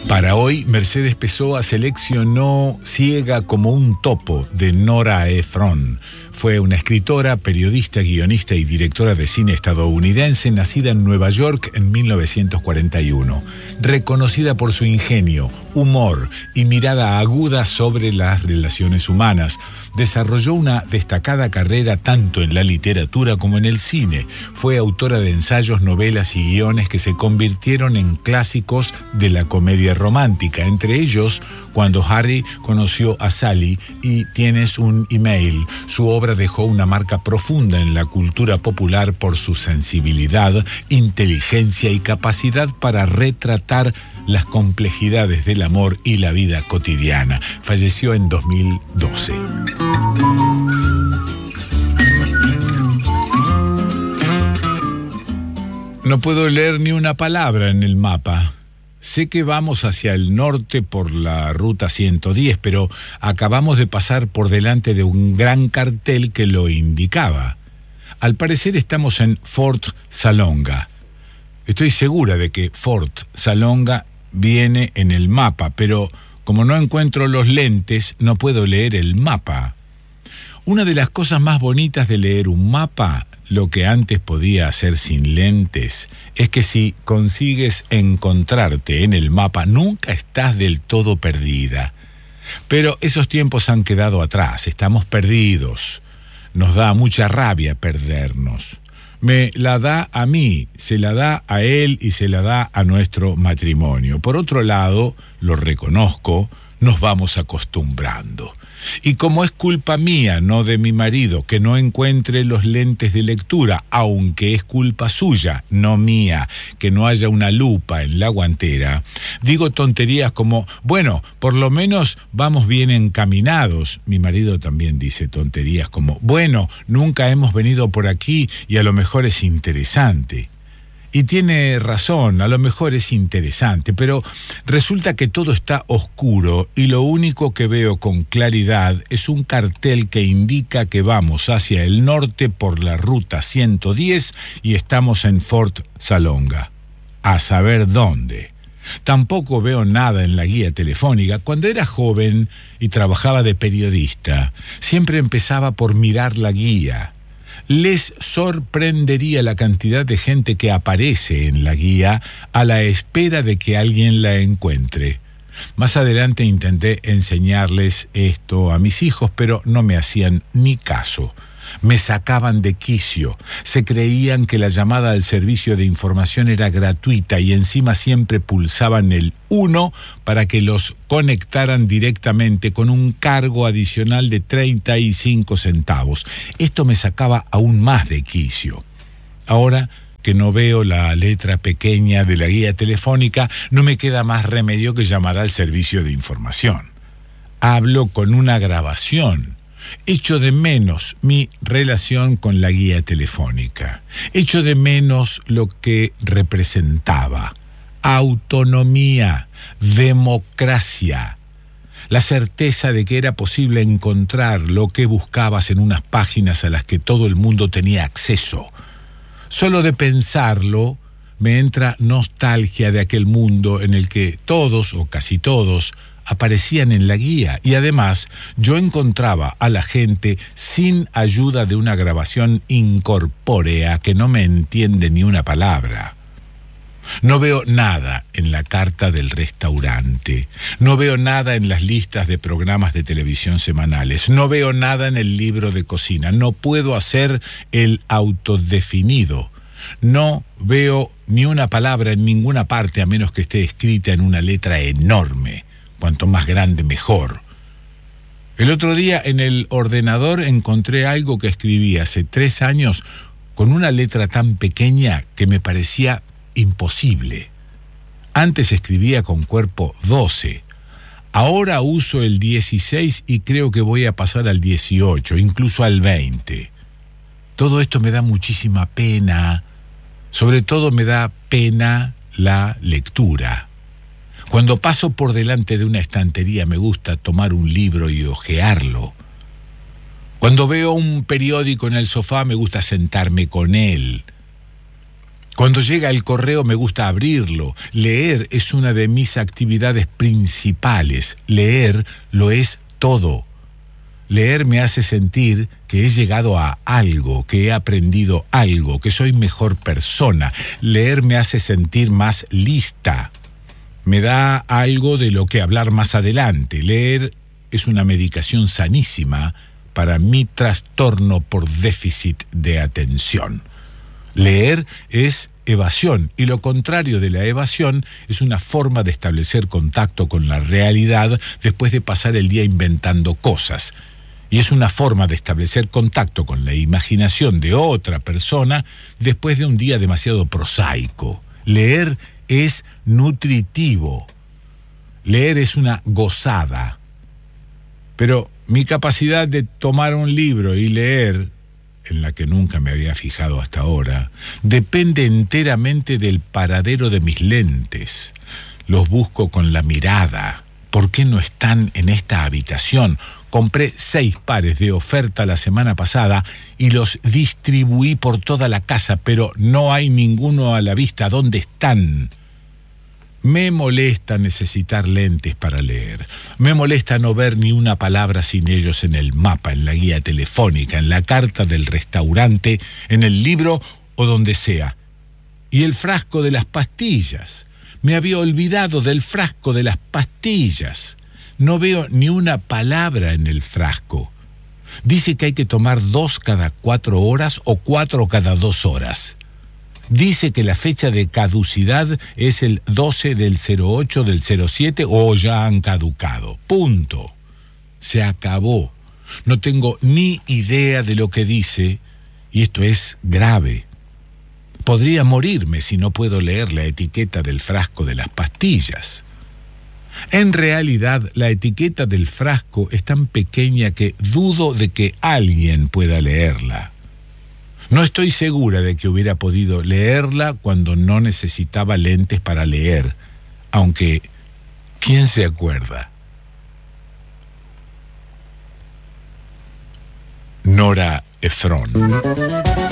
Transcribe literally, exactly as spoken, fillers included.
Para hoy, Mercedes Pessoa seleccionó Ciega como un topo, de Nora Ephron. Fue una escritora, periodista, guionista y directora de cine estadounidense, nacida en Nueva York en mil novecientos cuarenta y uno. Reconocida por su ingenio, humor y mirada aguda sobre las relaciones humanas, desarrolló una destacada carrera tanto en la literatura como en el cine. Fue autora de ensayos, novelas y guiones que se convirtieron en clásicos de la comedia romántica, entre ellos Cuando Harry conoció a Sally y Tienes un email. Su obra dejó una marca profunda en la cultura popular por su sensibilidad, inteligencia y capacidad para retratar las complejidades del amor y la vida cotidiana. Falleció en dos mil doce. No puedo leer ni una palabra en el mapa. Sé que vamos hacia el norte por la ruta ciento diez, pero acabamos de pasar por delante de un gran cartel que lo indicaba. Al parecer estamos en Fort Salonga. Estoy segura de que Fort Salonga viene en el mapa, pero como no encuentro los lentes, no puedo leer el mapa. Una de las cosas más bonitas de leer un mapa, lo que antes podía hacer sin lentes, es que si consigues encontrarte en el mapa, nunca estás del todo perdida. Pero esos tiempos han quedado atrás, estamos perdidos. Nos da mucha rabia perdernos. Me la da a mí, se la da a él y se la da a nuestro matrimonio. Por otro lado, lo reconozco, nos vamos acostumbrando. Y como es culpa mía, no de mi marido, que no encuentre los lentes de lectura, aunque es culpa suya, no mía, que no haya una lupa en la guantera, digo tonterías como, bueno, por lo menos vamos bien encaminados. Mi marido también dice tonterías como, bueno, nunca hemos venido por aquí y a lo mejor es interesante. Y tiene razón, a lo mejor es interesante, pero resulta que todo está oscuro y lo único que veo con claridad es un cartel que indica que vamos hacia el norte por la ruta ciento diez y estamos en Fort Salonga. A saber dónde. Tampoco veo nada en la guía telefónica. Cuando era joven y trabajaba de periodista, siempre empezaba por mirar la guía. Les sorprendería la cantidad de gente que aparece en la guía a la espera de que alguien la encuentre. Más adelante intenté enseñarles esto a mis hijos, pero no me hacían ni caso. Me sacaban de quicio. Se creían que la llamada al servicio de información era gratuita y encima siempre pulsaban el uno para que los conectaran directamente con un cargo adicional de treinta y cinco centavos. Esto me sacaba aún más de quicio. Ahora que no veo la letra pequeña de la guía telefónica, no me queda más remedio que llamar al servicio de información. Hablo con una grabación. Echo de menos mi relación con la guía telefónica. Echo de menos lo que representaba. Autonomía, democracia. La certeza de que era posible encontrar lo que buscabas en unas páginas a las que todo el mundo tenía acceso. Solo de pensarlo me entra nostalgia de aquel mundo en el que todos, o casi todos, aparecían en la guía y además yo encontraba a la gente sin ayuda de una grabación incorpórea que no me entiende ni una palabra. No veo nada en la carta del restaurante, no veo nada en las listas de programas de televisión semanales, no veo nada en el libro de cocina, no puedo hacer el autodefinido, no veo ni una palabra en ninguna parte a menos que esté escrita en una letra enorme. Cuanto más grande, mejor. El otro día en el ordenador encontré algo que escribí hace tres años con una letra tan pequeña que me parecía imposible. Antes escribía con cuerpo doce. Ahora uso el dieciséis y creo que voy a pasar al dieciocho, incluso al veinte. Todo esto me da muchísima pena. Sobre todo me da pena la lectura. Cuando paso por delante de una estantería me gusta tomar un libro y hojearlo. Cuando veo un periódico en el sofá me gusta sentarme con él. Cuando llega el correo me gusta abrirlo. Leer es una de mis actividades principales. Leer lo es todo. Leer me hace sentir que he llegado a algo, que he aprendido algo, que soy mejor persona. Leer me hace sentir más lista. Me da algo de lo que hablar más adelante. Leer es una medicación sanísima para mi trastorno por déficit de atención. Leer es evasión, y lo contrario de la evasión es una forma de establecer contacto con la realidad después de pasar el día inventando cosas. Y es una forma de establecer contacto con la imaginación de otra persona después de un día demasiado prosaico. Leer es nutritivo. Leer es una gozada. Pero mi capacidad de tomar un libro y leer, en la que nunca me había fijado hasta ahora, depende enteramente del paradero de mis lentes. Los busco con la mirada. ¿Por qué no están en esta habitación? Compré seis pares de oferta la semana pasada y los distribuí por toda la casa, pero no hay ninguno a la vista. ¿Dónde están? Me molesta necesitar lentes para leer. Me molesta no ver ni una palabra sin ellos en el mapa, en la guía telefónica, en la carta del restaurante, en el libro o donde sea. Y el frasco de las pastillas. Me había olvidado del frasco de las pastillas. No veo ni una palabra en el frasco. Dice que hay que tomar dos cada cuatro horas o cuatro cada dos horas. Dice que la fecha de caducidad es el doce del cero ocho del cero siete o ya han caducado. Punto. Se acabó. No tengo ni idea de lo que dice y esto es grave. Podría morirme si no puedo leer la etiqueta del frasco de las pastillas. En realidad, la etiqueta del frasco es tan pequeña que dudo de que alguien pueda leerla. No estoy segura de que hubiera podido leerla cuando no necesitaba lentes para leer, aunque, ¿quién se acuerda? Nora Ephron.